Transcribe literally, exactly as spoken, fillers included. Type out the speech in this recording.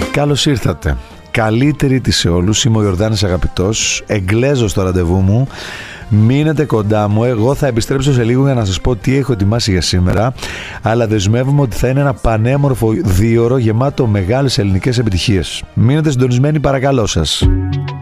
Καλώς ήρθατε. Καλή Τρίτη σε όλους. Είμαι ο Ιορδάνης Αγαπητός. Εγγλέζω στο ραντεβού μου. Μείνετε κοντά μου. Εγώ θα επιστρέψω σε λίγο για να σας πω τι έχω ετοιμάσει για σήμερα. Αλλά δεσμεύομαι ότι θα είναι ένα πανέμορφο δίωρο γεμάτο μεγάλες ελληνικές επιτυχίες. Μείνετε συντονισμένοι, παρακαλώ σας.